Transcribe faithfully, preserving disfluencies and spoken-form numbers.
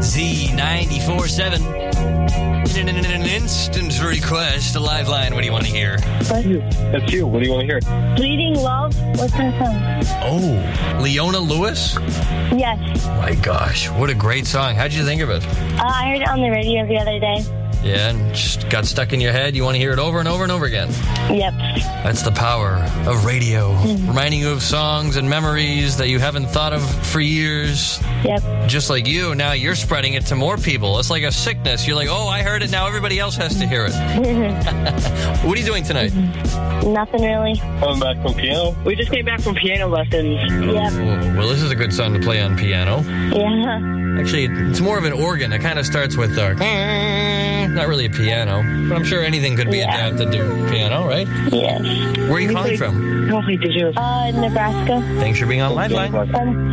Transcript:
Z ninety-four seven. In an, an instant request, a live line. What do you want to hear? That's you. What do you want to hear? Bleeding Love. What's that song? Oh, Leona Lewis? Yes. My gosh, what a great song. How'd you think of it? Uh, I heard it on the radio the other day. Yeah, and just got stuck in your head. You want to hear it over and over and over again. Yep. That's the power of radio. Mm-hmm. Reminding you of songs and memories that you haven't thought of for years. Yep. Just like you, now you're spreading it to more people. It's like a sickness. You're like, oh, I heard it. Now everybody else has to hear it. What are you doing tonight? Nothing really. Coming back from piano. We just came back from piano lessons. Yep. Oh, well, this is a good song to play on piano. Yeah. Actually, it's more of an organ. It kind of starts with uh, not really a piano, but I'm sure anything could be yeah. adapted to piano, right? Yes. Where are you calling from? Oh, did you? Uh, Nebraska. Thanks for being on Liveline. Um,